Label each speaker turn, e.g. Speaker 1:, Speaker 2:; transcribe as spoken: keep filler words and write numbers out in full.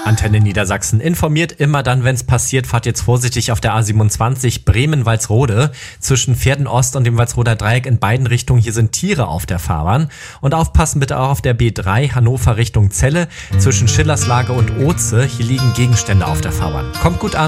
Speaker 1: Antenne Niedersachsen informiert immer dann, wenn es passiert. Fahrt jetzt vorsichtig auf der A siebenundzwanzig Bremen-Walsrode zwischen Pferden-Ost und dem Walsroder Dreieck in beiden Richtungen. Hier sind Tiere auf der Fahrbahn. Und aufpassen bitte auch auf der B drei Hannover Richtung Celle zwischen Schillerslage und Oze. Hier liegen Gegenstände auf der Fahrbahn. Kommt gut an.